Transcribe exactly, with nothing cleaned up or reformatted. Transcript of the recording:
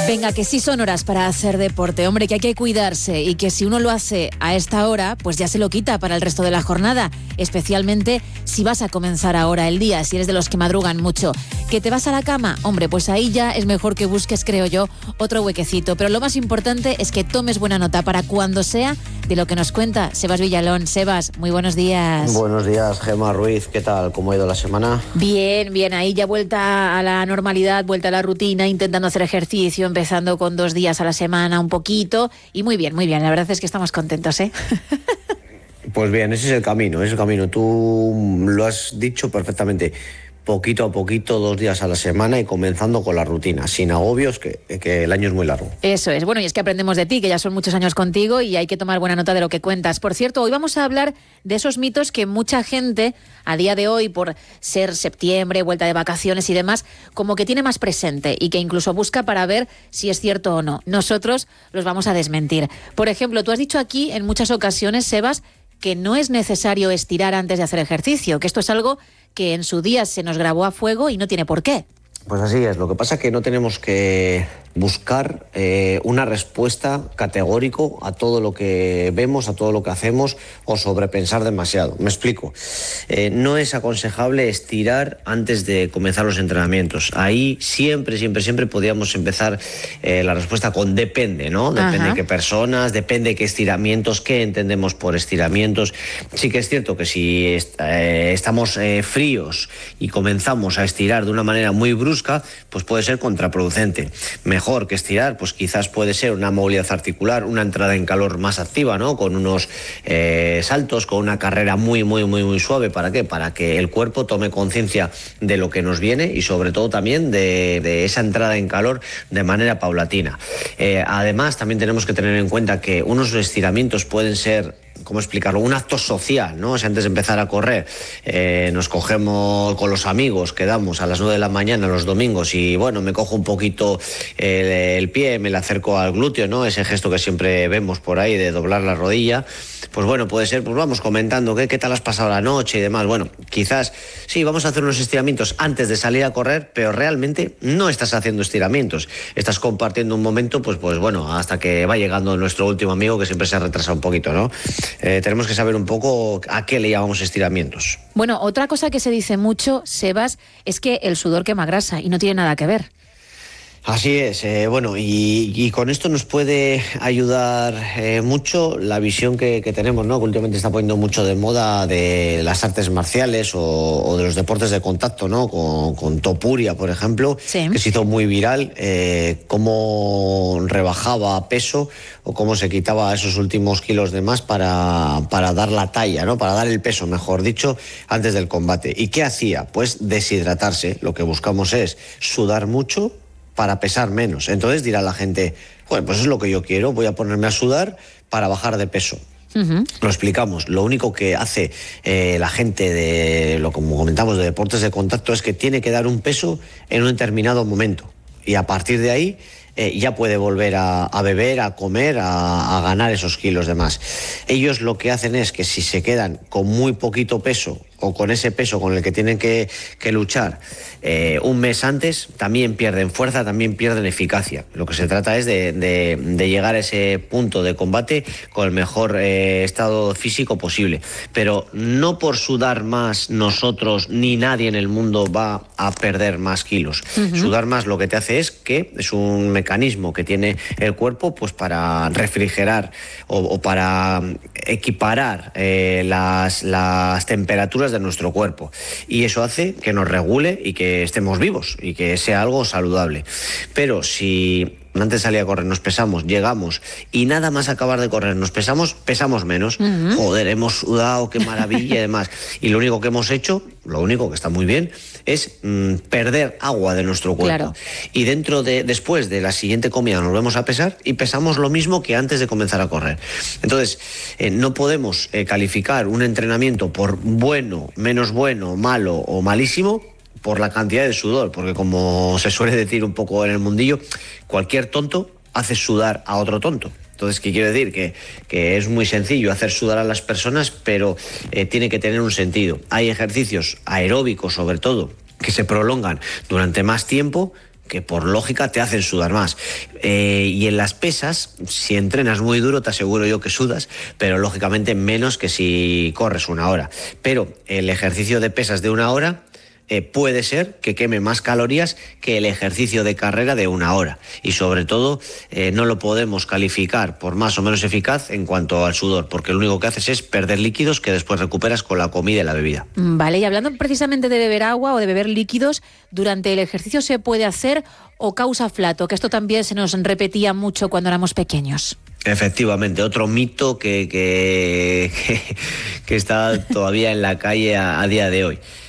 Venga, que sí son horas para hacer deporte, hombre, que hay que cuidarse y que si uno lo hace a esta hora, pues ya se lo quita para el resto de la jornada, especialmente si vas a comenzar ahora el día, si eres de los que madrugan mucho. ¿Que te vas a la cama? Hombre, pues ahí ya es mejor que busques, creo yo, otro huequecito, pero lo más importante es que tomes buena nota para cuando sea de lo que nos cuenta Sebas Villalón. Sebas, muy buenos días. Buenos días, Gemma Ruiz, ¿qué tal? ¿Cómo ha ido la semana? Bien, bien, ahí ya vuelta a la normalidad, vuelta a la rutina, intentando hacer ejercicio, empezando con dos días a la semana un poquito, y muy bien, muy bien, la verdad es que estamos contentos, ¿eh? Pues bien, ese es el camino, ese es el camino, tú lo has dicho perfectamente. Poquito a poquito, dos días a la semana y comenzando con la rutina, sin agobios, que, que el año es muy largo. Eso es, bueno, y es que aprendemos de ti, que ya son muchos años contigo y hay que tomar buena nota de lo que cuentas. Por cierto, hoy vamos a hablar de esos mitos que mucha gente, a día de hoy, por ser septiembre, vuelta de vacaciones y demás, como que tiene más presente y que incluso busca para ver si es cierto o no. Nosotros los vamos a desmentir. Por ejemplo, tú has dicho aquí en muchas ocasiones, Sebas, que no es necesario estirar antes de hacer ejercicio, que esto es algo que en su día se nos grabó a fuego y no tiene por qué. Pues así es, lo que pasa es que no tenemos que buscar eh, una respuesta categórico a todo lo que vemos, a todo lo que hacemos o sobrepensar demasiado. Me explico. Eh, no es aconsejable estirar antes de comenzar los entrenamientos. Ahí siempre, siempre, siempre podríamos empezar eh, la respuesta con depende, ¿no? Depende Ajá. de qué personas, depende de qué estiramientos, qué entendemos por estiramientos. Sí que es cierto que si est eh, estamos eh, fríos y comenzamos a estirar de una manera muy brusca, pues puede ser contraproducente. Mejor que estirar, pues quizás puede ser una movilidad articular, una entrada en calor más activa, ¿no? Con unos eh, saltos, con una carrera muy, muy, muy, muy suave. ¿Para qué? Para que el cuerpo tome conciencia de lo que nos viene y sobre todo también de, de esa entrada en calor de manera paulatina. Eh, además, también tenemos que tener en cuenta que unos estiramientos pueden ser, ¿cómo explicarlo? Un acto social, ¿no? O sea, antes de empezar a correr, eh, nos cogemos con los amigos, quedamos a las nueve de la mañana los domingos y, bueno, me cojo un poquito el, el pie, me le acerco al glúteo, ¿no? Ese gesto que siempre vemos por ahí de doblar la rodilla. Pues bueno, puede ser, pues vamos comentando, ¿qué, qué tal has pasado la noche y demás? Bueno, quizás, sí, vamos a hacer unos estiramientos antes de salir a correr, pero realmente no estás haciendo estiramientos. Estás compartiendo un momento, pues, pues bueno, hasta que va llegando nuestro último amigo que siempre se ha retrasado un poquito, ¿no? Eh, tenemos que saber un poco a qué le llamamos estiramientos. Bueno, otra cosa que se dice mucho, Sebas, es que el sudor quema grasa y no tiene nada que ver. Así es, eh, bueno, y, y con esto nos puede ayudar eh, mucho la visión que, que tenemos, ¿no? Que últimamente está poniendo mucho de moda de las artes marciales o, o de los deportes de contacto, ¿no? Con, con Topuria, por ejemplo, sí. que se hizo muy viral, eh, cómo rebajaba peso o cómo se quitaba esos últimos kilos de más para, para dar la talla, ¿no? Para dar el peso, mejor dicho, antes del combate. ¿Y qué hacía? Pues deshidratarse. Lo que buscamos es sudar mucho para pesar menos. Entonces dirá la gente, bueno, pues es lo que yo quiero, voy a ponerme a sudar para bajar de peso. Uh-huh. Lo explicamos. Lo único que hace eh, la gente de, lo como comentamos, de deportes de contacto es que tiene que dar un peso en un determinado momento y a partir de ahí eh, ya puede volver a, a beber, a comer, a, a ganar esos kilos de más. Ellos lo que hacen es que si se quedan con muy poquito peso o con ese peso con el que tienen que, que luchar eh, un mes antes, también pierden fuerza, también pierden eficacia. Lo que se trata es de, de, de llegar a ese punto de combate con el mejor eh, estado físico posible. Pero no por sudar más nosotros ni nadie en el mundo va a perder más kilos. Uh-huh. Sudar más lo que te hace es que es un mecanismo que tiene el cuerpo pues para refrigerar o, o para equiparar eh, las, las temperaturas de nuestro cuerpo y eso hace que nos regule y que estemos vivos y que sea algo saludable. Pero si antes de salir a correr nos pesamos, llegamos y nada más acabar de correr nos pesamos, pesamos menos. Uh-huh. Joder, hemos sudado, qué maravilla y demás. Y lo único que hemos hecho, lo único que está muy bien, es mmm, perder agua de nuestro cuerpo. Claro. Y dentro de, después de la siguiente comida nos volvemos a pesar y pesamos lo mismo que antes de comenzar a correr. Entonces, eh, no podemos eh, calificar un entrenamiento por bueno, menos bueno, malo o malísimo por la cantidad de sudor, porque como se suele decir un poco en el mundillo, cualquier tonto hace sudar a otro tonto. Entonces, ¿qué quiero decir? Que, que es muy sencillo hacer sudar a las personas, pero eh, tiene que tener un sentido. Hay ejercicios aeróbicos, sobre todo, que se prolongan durante más tiempo, que por lógica te hacen sudar más. Eh, y en las pesas, si entrenas muy duro, te aseguro yo que sudas, pero lógicamente menos que si corres una hora. Pero el ejercicio de pesas de una hora eh, puede ser que queme más calorías que el ejercicio de carrera de una hora. Y sobre todo, eh, no lo podemos calificar por más o menos eficaz en cuanto al sudor, porque lo único que haces es perder líquidos que después recuperas con la comida y la bebida. Vale, y hablando precisamente de beber agua o de beber líquidos, ¿durante el ejercicio se puede hacer o causa flato? Que esto también se nos repetía mucho cuando éramos pequeños. Efectivamente, otro mito que, que, que, que está todavía en la calle a, a día de hoy.